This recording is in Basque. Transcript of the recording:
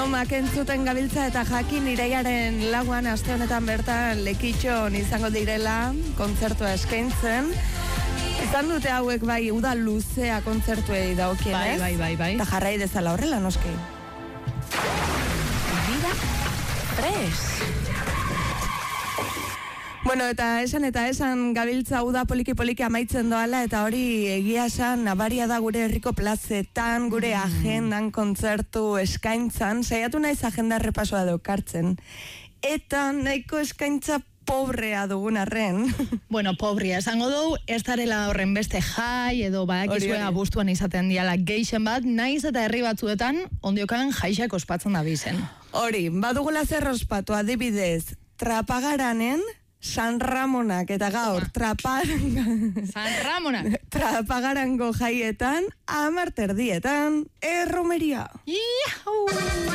Nomak entzuten gabiltza eta jakin iraiaren lauan aste honetan bertan Lekitxon izango direla kontzertua eskaintzen. Izan dute hauek bai uda luzea kontzertuei dagokienez. Bai. Eta jarrai dezala horrela noski. Vida Press. Bueno, eta esan gabiltza uda poliki amaitzen doala, eta hori egia esan nabaria da gure herriko plazetan, gure agendan kontzertu eskaintzan, saiatu naiz agenda errepasoa daukartzen. Eta nahiko eskaintza pobrea dugun arren. Bueno, pobrea esango dugu, ez darela horren beste jai edo bakizue abuztuan izaten diala geixen bat, naiz eta herri batzuetan ondiokan jaixak ospatzen da bizen. Hori, badugula zer ospatu adibidez, Trapagaranen, San Ramonak eta gaur San Ramonak Trapagarango jaietan 10 erdietan erromeria. Iau!